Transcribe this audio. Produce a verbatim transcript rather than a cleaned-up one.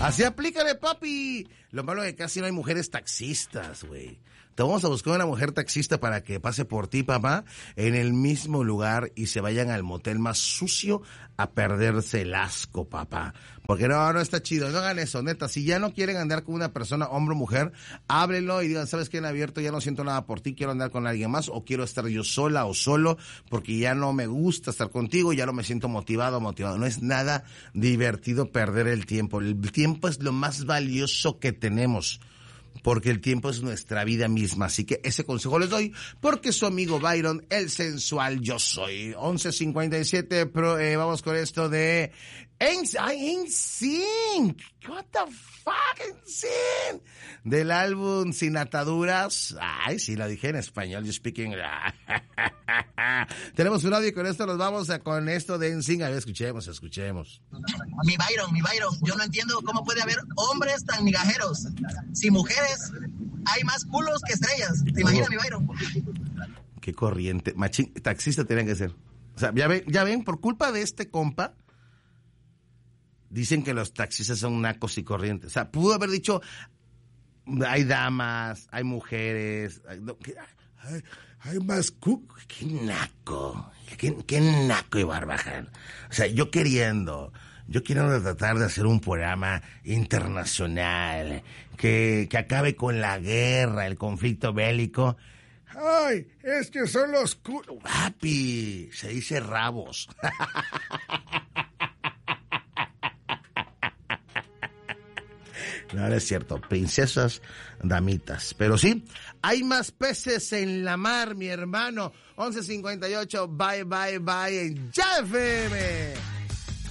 Así aplícale, papi. Lo malo es que casi no hay mujeres taxistas, güey. Te vamos a buscar una mujer taxista para que pase por ti, papá, en el mismo lugar y se vayan al motel más sucio a perderse el asco, papá. Porque no, no está chido, no hagan eso, neta. Si ya no quieren andar con una persona, hombre o mujer, háblenlo y digan, ¿sabes qué? En abierto ya no siento nada por ti, quiero andar con alguien más o quiero estar yo sola o solo porque ya no me gusta estar contigo, ya no me siento motivado o motivado. No es nada divertido perder el tiempo. El tiempo es lo más valioso que tenemos. Porque el tiempo es nuestra vida misma. Así que ese consejo les doy porque su amigo Byron, el sensual yo soy. once cincuenta y siete, pro, eh, vamos con esto de N Sync. What the fuck, N Sync. Del álbum Sin Ataduras. Ay, sí, lo dije en español. You speak English. Tenemos un audio y con esto nos vamos a, con esto de N Sync. A ver, escuchemos, escuchemos. Mi Byron, mi Byron, yo no entiendo cómo puede haber hombres tan migajeros. Si mujeres, hay más culos que estrellas. ¿Te imaginas, mi Byron? Qué corriente. Machín, taxista tenían que ser. O sea, ya ven, ya ven, por culpa de este compa, dicen que los taxistas son nacos y corrientes. O sea, pudo haber dicho, hay damas, hay mujeres, hay, no, que, hay, hay más cu... ¡Qué naco! ¡Qué, qué naco y barbaján! O sea, yo queriendo... Yo quiero tratar de hacer un programa internacional que, que acabe con la guerra, el conflicto bélico. ¡Ay! Es que son los culos. ¡Papi! Se dice rabos. No, no es cierto. Princesas, damitas. Pero sí, hay más peces en la mar, mi hermano. once cincuenta y ocho, bye, bye, bye, en Ya F M.